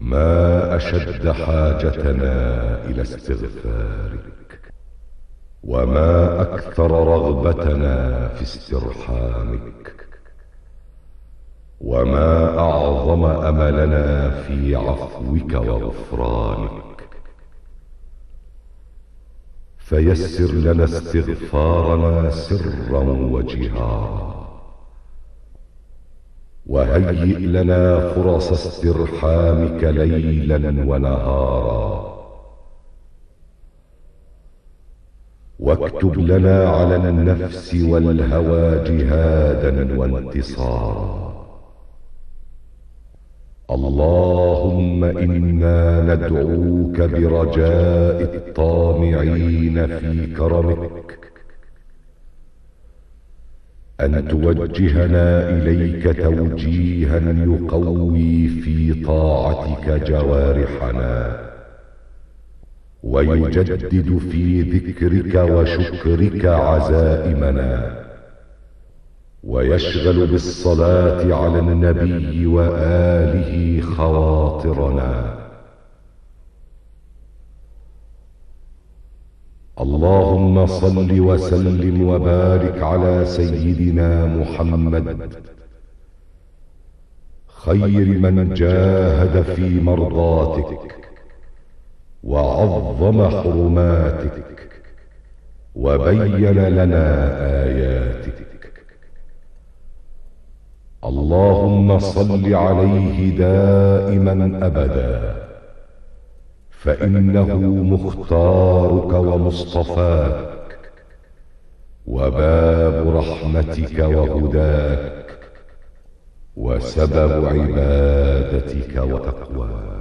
ما أشد حاجتنا إلى استغفارك، وما أكثر رغبتنا في استرحامك، وما أعظم أملنا في عفوك وغفرانك. فيسر لنا استغفارنا سرا وجهارا، وهيئ لنا فرص استرحامك ليلا ونهارا، واكتب لنا على النفس والهوى جهادا وانتصارا. اللهم إنا ندعوك برجاء الطامعين في كرمك أن توجهنا إليك توجيها يقوي في طاعتك جوارحنا، ويجدد في ذكرك وشكرك عزائمنا، ويشغل بالصلاة على النبي وآله خواطرنا. اللهم صل وسلم وبارك على سيدنا محمد، خير من جاهد في مرضاتك وعظم حرماتك وبين لنا آياتك. اللهم صل عليه دائما أبدا، فإنه مختارك ومصطفاك وباب رحمتك وهداك وسبب عبادتك وتقواك.